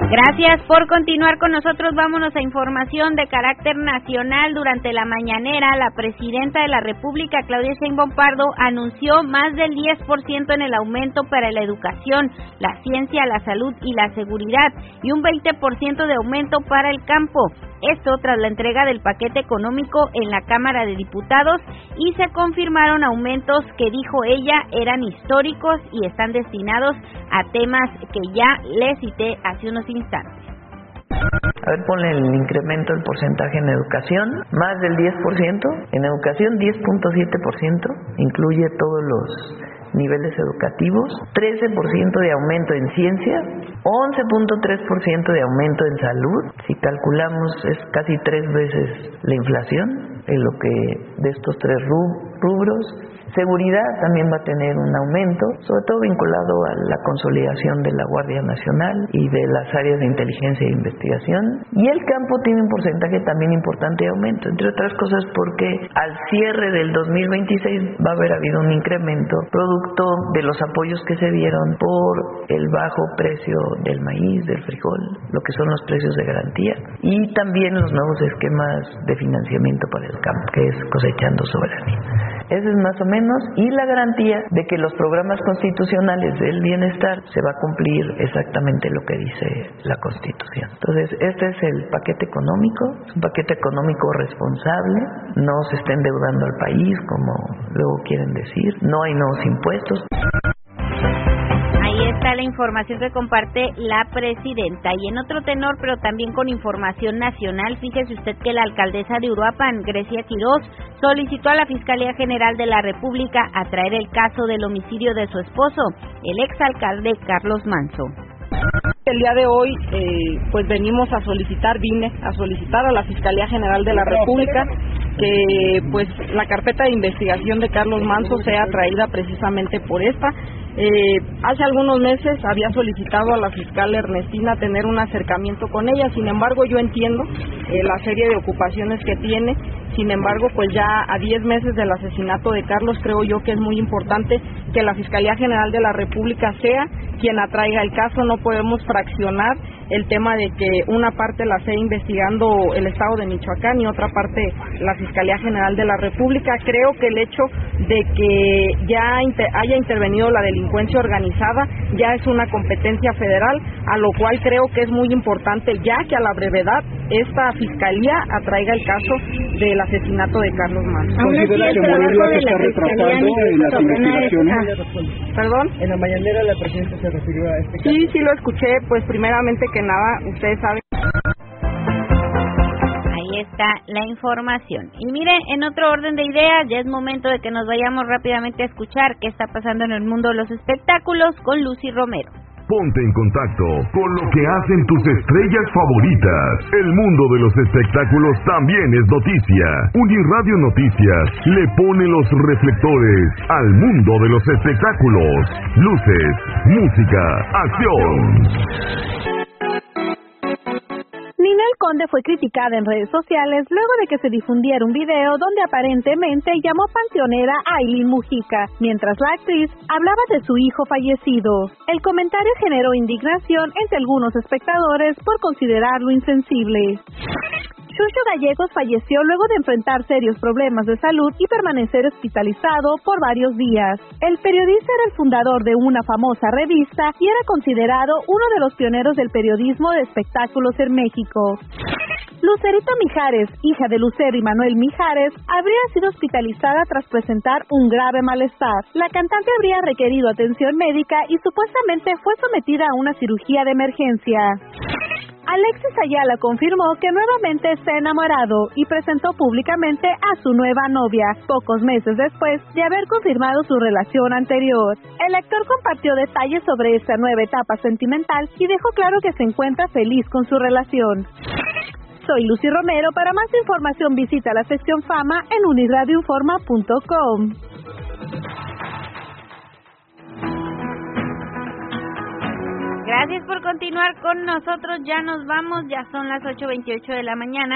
Gracias por continuar con nosotros. Vámonos a información de carácter nacional. Durante la mañanera, la presidenta de la República, Claudia Sheinbaum Pardo, anunció más del 10% en el aumento para la educación, la ciencia, la salud y la seguridad, y un 20% de aumento para el campo. Esto tras la entrega del paquete económico en la Cámara de Diputados, y se confirmaron aumentos que, dijo ella, eran históricos y están destinados a temas que ya les cité hace unos instantes. A ver, ponle el incremento del porcentaje en educación, más del 10%, en educación 10.7%, incluye todos los niveles educativos, 13% de aumento en ciencia, 11.3% de aumento en salud. Si calculamos, es casi 3 veces la inflación en lo que de estos 3 rubros. Seguridad también va a tener un aumento, sobre todo vinculado a la consolidación de la Guardia Nacional y de las áreas de inteligencia e investigación. Y el campo tiene un porcentaje también importante de aumento, entre otras cosas porque al cierre del 2026 va a haber habido un incremento producto de los apoyos que se dieron por el bajo precio del maíz, del frijol, lo que son los precios de garantía, y también los nuevos esquemas de financiamiento para el campo, que es Cosechando Soberanía. Ese es más o menos, y la garantía de que los programas constitucionales del bienestar se va a cumplir exactamente lo que dice la Constitución. Entonces, este es el paquete económico, es un paquete económico responsable, no se está endeudando al país, como luego quieren decir, no hay nuevos impuestos. Ahí está la información que comparte la presidenta. Y en otro tenor, pero también con información nacional, fíjese usted que la alcaldesa de Uruapan, Grecia Quiroz, solicitó a la Fiscalía General de la República a traer el caso del homicidio de su esposo, el exalcalde Carlos Manzo. El día de hoy, vine a solicitar a la Fiscalía General de la República que pues la carpeta de investigación de Carlos Manzo sea traída precisamente por esta. Hace algunos meses había solicitado a la fiscal Ernestina tener un acercamiento con ella, sin embargo yo entiendo la serie de ocupaciones que tiene. Sin embargo, pues ya a 10 meses del asesinato de Carlos, creo yo que es muy importante que la Fiscalía General de la República sea quien atraiga el caso. No podemos fraccionar el tema de que una parte la esté investigando el Estado de Michoacán y otra parte la Fiscalía General de la República. Creo que el hecho de que ya haya intervenido la delincuencia organizada ya es una competencia federal, a lo cual creo que es muy importante ya que a la brevedad esta Fiscalía atraiga el caso del asesinato de Carlos Manzo. ¿Considera que Morelia se está retrasando en las investigaciones? ¿Perdón? En la mañanera la presidenta se refirió a este caso. Sí lo escuché, pues primeramente que nada, ustedes saben. Ahí está la información. Y mire, en otro orden de ideas, ya es momento de que nos vayamos rápidamente a escuchar qué está pasando en el mundo de los espectáculos con Lucy Romero. Ponte en contacto con lo que hacen tus estrellas favoritas. El mundo de los espectáculos también es noticia. Uniradio Noticias le pone los reflectores al mundo de los espectáculos. Luces, música, acción. Ninel Conde fue criticada en redes sociales luego de que se difundiera un video donde aparentemente llamó panteonera a Aileen Mujica, mientras la actriz hablaba de su hijo fallecido. El comentario generó indignación entre algunos espectadores por considerarlo insensible. Chucho Gallegos falleció luego de enfrentar serios problemas de salud y permanecer hospitalizado por varios días. El periodista era el fundador de una famosa revista y era considerado uno de los pioneros del periodismo de espectáculos en México. Lucerito Mijares, hija de Lucero y Manuel Mijares, habría sido hospitalizada tras presentar un grave malestar. La cantante habría requerido atención médica y supuestamente fue sometida a una cirugía de emergencia. Alexis Ayala confirmó que nuevamente está enamorado y presentó públicamente a su nueva novia, pocos meses después de haber confirmado su relación anterior. El actor compartió detalles sobre esta nueva etapa sentimental y dejó claro que se encuentra feliz con su relación. Soy Lucy Romero. Para más información visita la sección Fama en unirradioinforma.com. Gracias por continuar con nosotros. Ya nos vamos, ya son las 8:28 de la mañana.